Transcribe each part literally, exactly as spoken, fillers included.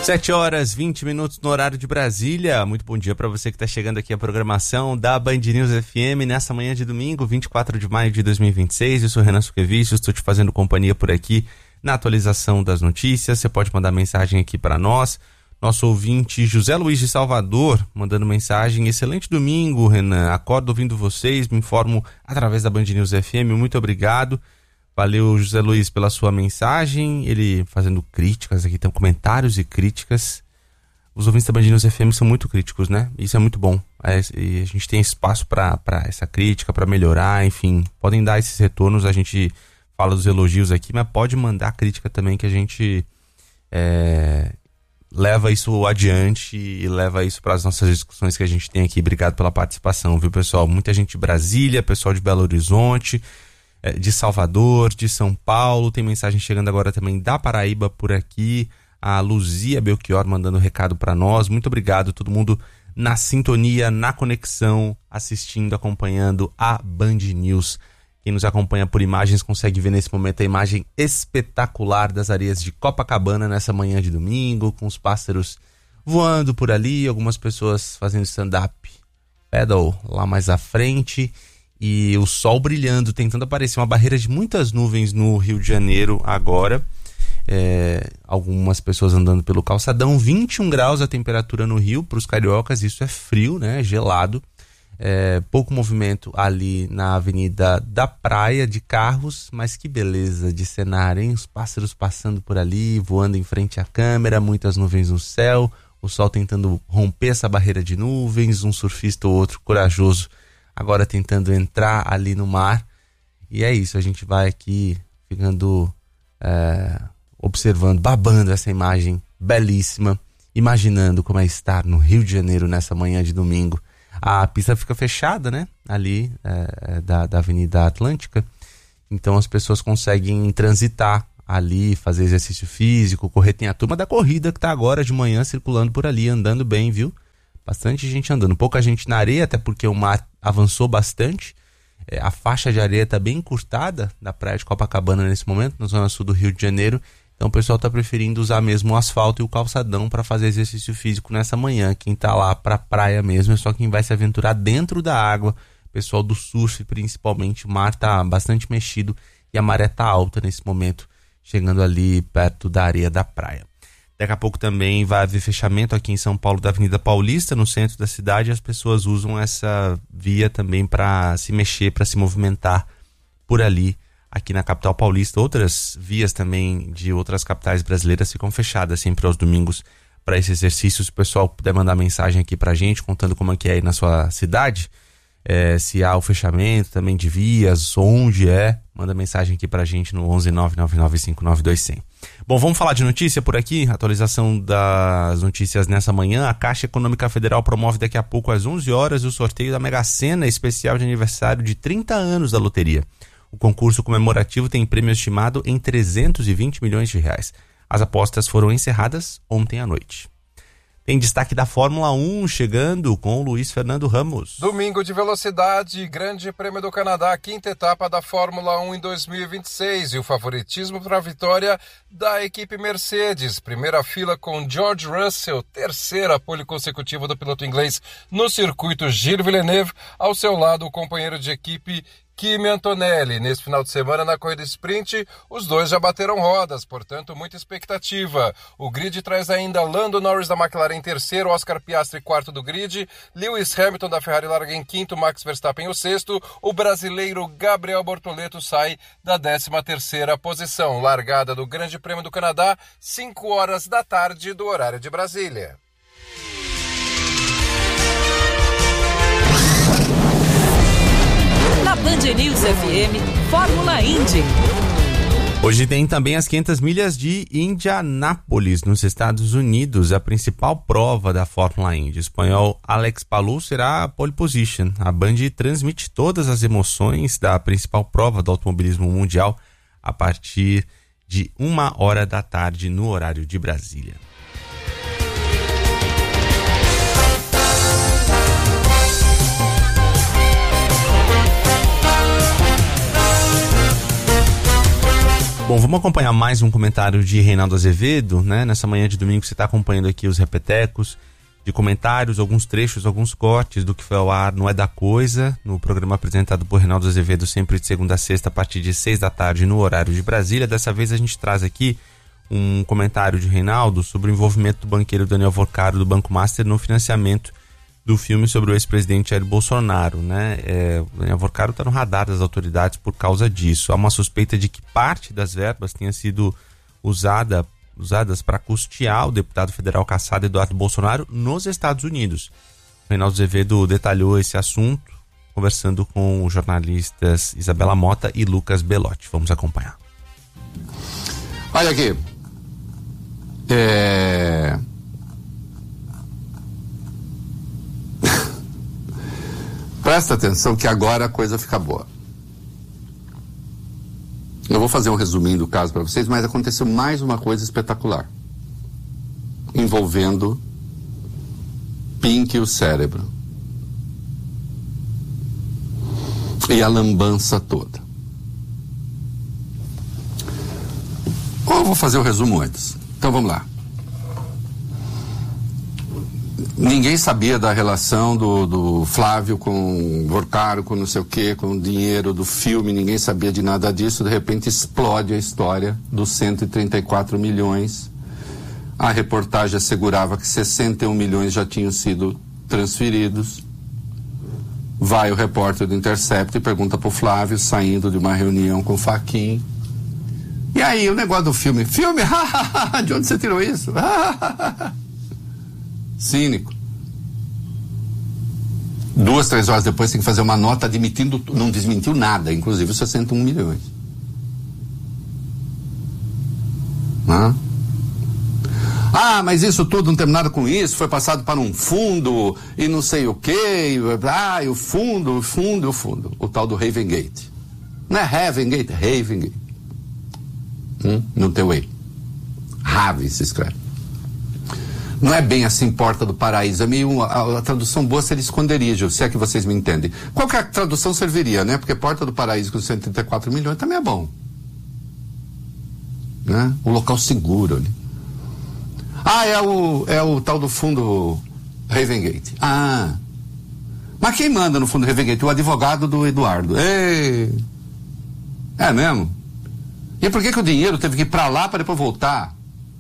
sete horas, vinte minutos no horário de Brasília. Muito bom dia para você que está chegando aqui à programação da Band News F M nessa manhã de domingo, vinte e quatro de maio de dois mil e vinte e seis. Eu sou Renan Suquevicius, estou te fazendo companhia por aqui na atualização das notícias. Você pode mandar mensagem aqui para nós. Nosso ouvinte José Luiz de Salvador mandando mensagem: excelente domingo, Renan. Acordo ouvindo vocês, me informo através da Band News F M. Muito obrigado. Valeu, José Luiz, pela sua mensagem. Ele fazendo críticas aqui, tem comentários e críticas. Os ouvintes da Band News F M são muito críticos, né? Isso é muito bom. É, e a gente tem espaço para essa crítica, para melhorar, enfim. Podem dar esses retornos, a gente fala dos elogios aqui, mas pode mandar crítica também, que a gente é, leva isso adiante e leva isso para as nossas discussões que a gente tem aqui. Obrigado pela participação, viu, pessoal? Muita gente de Brasília, pessoal de Belo Horizonte, de Salvador, de São Paulo. Tem mensagem chegando agora também da Paraíba por aqui. A Luzia Belchior mandando recado para nós. Muito obrigado, todo mundo na sintonia, na conexão, assistindo, acompanhando a Band News. Quem nos acompanha por imagens consegue ver nesse momento a imagem espetacular das areias de Copacabana nessa manhã de domingo, com os pássaros voando por ali, algumas pessoas fazendo stand-up paddle lá mais à frente. E o sol brilhando, tentando aparecer, uma barreira de muitas nuvens no Rio de Janeiro agora. É, algumas pessoas andando pelo calçadão. vinte e um graus a temperatura no Rio, para os cariocas isso é frio, né? Gelado. É, pouco movimento ali na Avenida da Praia de carros, mas que beleza de cenário, hein? Os pássaros passando por ali, voando em frente à câmera, muitas nuvens no céu, o sol tentando romper essa barreira de nuvens, um surfista ou outro corajoso agora tentando entrar ali no mar. E é isso, a gente vai aqui ficando é, observando, babando essa imagem belíssima, imaginando como é estar no Rio de Janeiro nessa manhã de domingo. A pista fica fechada, né, ali é, da, da Avenida Atlântica, então as pessoas conseguem transitar ali, fazer exercício físico, correr. Tem a turma da corrida que tá agora de manhã circulando por ali, andando bem, viu? Bastante gente andando, pouca gente na areia, até porque o mar avançou bastante. É, a faixa de areia está bem encurtada da praia de Copacabana nesse momento, na zona sul do Rio de Janeiro. Então o pessoal está preferindo usar mesmo o asfalto e o calçadão para fazer exercício físico nessa manhã. Quem está lá para a praia mesmo é só quem vai se aventurar dentro da água. Pessoal do surf principalmente, o mar está bastante mexido e a maré está alta nesse momento, chegando ali perto da areia da praia. Daqui a pouco também vai haver fechamento aqui em São Paulo da Avenida Paulista, no centro da cidade. As pessoas usam essa via também para se mexer, para se movimentar por ali, aqui na capital paulista. Outras vias também de outras capitais brasileiras ficam fechadas sempre aos domingos para esse exercício. Se o pessoal puder mandar mensagem aqui para a gente, contando como é que é aí na sua cidade, é, se há o fechamento também de vias, onde é, manda mensagem aqui pra gente no onze nove nove nove cinco nove dois zero zero. Bom, vamos falar de notícia por aqui, atualização das notícias nessa manhã. A Caixa Econômica Federal promove daqui a pouco às onze horas o sorteio da Mega Sena especial de aniversário de trinta anos da loteria. O concurso comemorativo tem prêmio estimado em trezentos e vinte milhões de reais. As apostas foram encerradas ontem à noite. Tem destaque da Fórmula um chegando com o Luiz Fernando Ramos. Domingo de velocidade, Grande Prêmio do Canadá, quinta etapa da Fórmula um em dois mil e vinte e seis. E o favoritismo para a vitória da equipe Mercedes. Primeira fila com George Russell, terceira pole consecutiva do piloto inglês no circuito Gilles Villeneuve. Ao seu lado, o companheiro de equipe Kimi Antonelli. Nesse final de semana, na corrida sprint, os dois já bateram rodas, portanto, muita expectativa. O grid traz ainda Lando Norris da McLaren em terceiro, Oscar Piastri quarto do grid, Lewis Hamilton da Ferrari larga em quinto, Max Verstappen o sexto, o brasileiro Gabriel Bortoleto sai da décima terceira posição. Largada do Grande Prêmio do Canadá, cinco horas da tarde do horário de Brasília. Na Band News F M, Fórmula Indy. Hoje tem também as quinhentas milhas de Indianápolis, nos Estados Unidos, a principal prova da Fórmula Indy. O espanhol Alex Palou será a pole position. A Band transmite todas as emoções da principal prova do automobilismo mundial a partir de uma hora da tarde no horário de Brasília. Bom, vamos acompanhar mais um comentário de Reinaldo Azevedo, né? Nessa manhã de domingo você está acompanhando aqui os repetecos de comentários, alguns trechos, alguns cortes do que foi ao ar Não É Da Coisa, no programa apresentado por Reinaldo Azevedo, sempre de segunda a sexta, a partir de seis da tarde, no horário de Brasília. Dessa vez a gente traz aqui um comentário de Reinaldo sobre o envolvimento do banqueiro Daniel Vorcaro do Banco Master no financiamento do filme sobre o ex-presidente Jair Bolsonaro, né? É, o Daniel Vorcaro está no radar das autoridades por causa disso. Há uma suspeita de que parte das verbas tenha sido usada, usadas para custear o deputado federal cassado Eduardo Bolsonaro nos Estados Unidos. O Reinaldo Azevedo detalhou esse assunto conversando com os jornalistas Isabela Mota e Lucas Belotti. Vamos acompanhar. Olha aqui. É... Presta atenção que agora a coisa fica boa. Eu vou fazer um resuminho do caso para vocês, mas aconteceu mais uma coisa espetacular envolvendo Pink e o cérebro e a lambança toda. Eu vou fazer o resumo antes. Então vamos lá. Ninguém sabia da relação do, do Flávio com o Vorcaro, com não sei o que, com o dinheiro do filme, ninguém sabia de nada disso. De repente explode a história dos cento e trinta e quatro milhões. A reportagem assegurava que sessenta e um milhões já tinham sido transferidos. Vai o repórter do Intercept e pergunta pro Flávio, saindo de uma reunião com o Fachin: e aí, o negócio do filme? Filme? De onde você tirou isso? Cínico. Duas, três horas depois tem que fazer uma nota admitindo, não desmentiu nada, inclusive os sessenta e um milhões. Hã? Ah, mas isso tudo não terminaram com isso, foi passado para um fundo e não sei o quê, e, ah, e o fundo, o fundo, o fundo. O tal do Ravengate. Não é Ravengate, é Ravengate. Hum? No teu aí. Rave se escreve. Não é bem assim Porta do Paraíso, é meio a, a tradução boa seria esconderijo, se é que vocês me entendem. Qualquer tradução serviria, né? Porque Porta do Paraíso com cento e trinta e quatro milhões também é bom, né? O local seguro ali. Ah, é o, é o tal do fundo Ravengate. Ah, mas quem manda no fundo Ravengate? O advogado do Eduardo. Ei. É mesmo? E por que que o dinheiro teve que ir pra lá para depois voltar?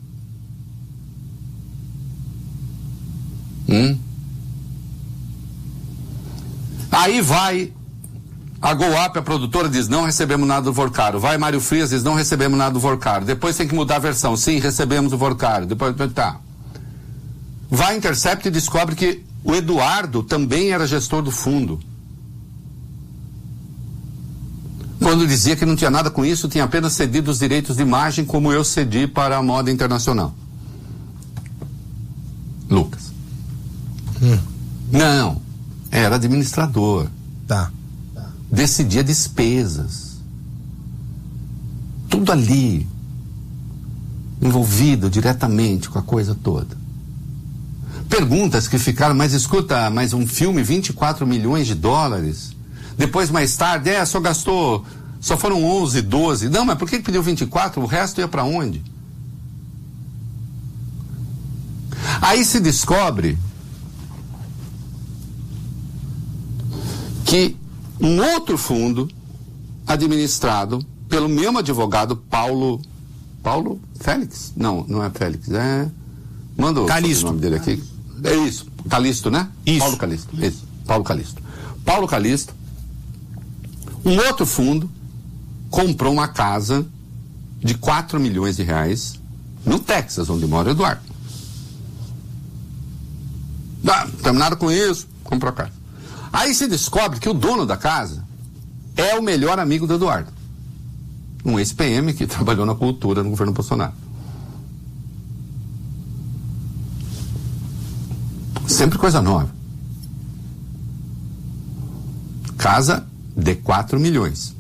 Hum? Aí vai a GoUp, a produtora, diz: não recebemos nada do Vorcaro. Vai Mário Frias, diz: não recebemos nada do Vorcaro. Depois tem que mudar a versão: sim, recebemos o Vorcaro. Depois, tá. Vai Intercept e descobre que o Eduardo também era gestor do fundo. Quando dizia que não tinha nada com isso, tinha apenas cedido os direitos de imagem, como eu cedi para a Moda Internacional. Lucas. Hum. Não, era administrador. Tá. Decidia despesas. Tudo ali. Envolvido diretamente com a coisa toda. Perguntas que ficaram, mas escuta, mas um filme, vinte e quatro milhões de dólares. Depois, mais tarde, é, só gastou, só foram onze, doze. Não, mas por que pediu vinte e quatro? O resto ia para onde? Aí se descobre que um outro fundo, administrado pelo mesmo advogado, Paulo... Paulo Félix? Não, não é Félix, é... Manda o nome dele aqui. É isso, Calisto, né? Isso. Paulo Calisto, isso, Paulo Calisto. Paulo Calisto, um outro fundo, comprou uma casa de quatro milhões de reais no Texas, onde mora o Eduardo. Ah, terminaram com isso, comprou a casa. Aí se descobre que o dono da casa é o melhor amigo do Eduardo. Um ex-P M que trabalhou na cultura no governo Bolsonaro. Sempre coisa nova. Casa de quatro milhões.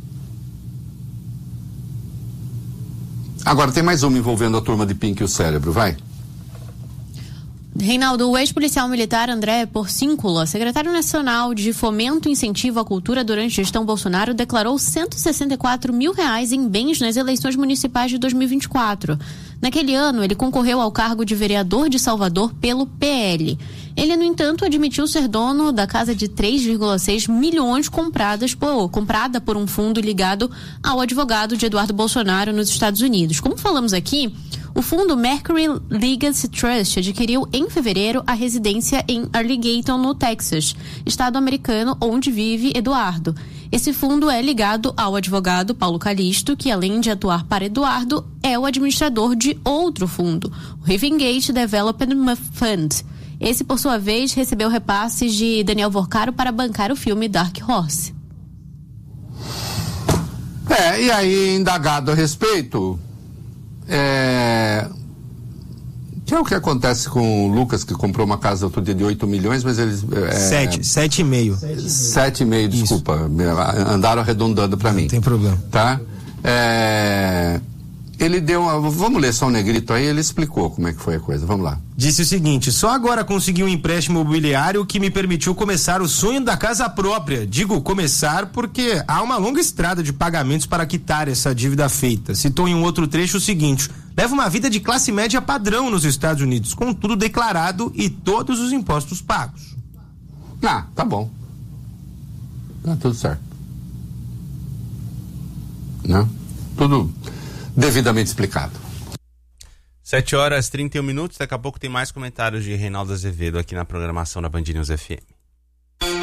Agora tem mais uma envolvendo a turma de Pink e o cérebro, vai. Reinaldo, o ex-policial militar André Porcíncula, secretário nacional de Fomento e Incentivo à Cultura durante a gestão Bolsonaro, declarou cento e sessenta e quatro mil reais em bens nas eleições municipais de dois mil e vinte e quatro. Naquele ano, ele concorreu ao cargo de vereador de Salvador pelo P L. Ele, no entanto, admitiu ser dono da casa de três vírgula seis milhões compradas por, comprada por um fundo ligado ao advogado de Eduardo Bolsonaro nos Estados Unidos. Como falamos aqui, o fundo Mercury Legacy Trust adquiriu em fevereiro a residência em Arlington, no Texas, estado americano onde vive Eduardo. Esse fundo é ligado ao advogado Paulo Calixto, que além de atuar para Eduardo, é o administrador de outro fundo, o Rivengate Development Fund. Esse, por sua vez, recebeu repasses de Daniel Vorcaro para bancar o filme Dark Horse. É, e aí, indagado a respeito, é... que é o que acontece com o Lucas, que comprou uma casa outro dia de oito milhões, mas eles... É... Sete, sete e meio. Sete e meio, desculpa. Isso. Andaram arredondando para mim. Não tem problema. Tá? É... Ele deu uma... Vamos ler só um negrito aí, ele explicou como é que foi a coisa. Vamos lá. Disse o seguinte: só agora consegui um empréstimo imobiliário que me permitiu começar o sonho da casa própria. Digo começar porque há uma longa estrada de pagamentos para quitar essa dívida feita. Citou em um outro trecho o seguinte: leva uma vida de classe média padrão nos Estados Unidos, com tudo declarado e todos os impostos pagos. Ah, tá bom. Tá tudo certo. Não? Tudo devidamente explicado. sete horas e trinta e um minutos, daqui a pouco tem mais comentários de Reinaldo Azevedo aqui na programação da Band News F M.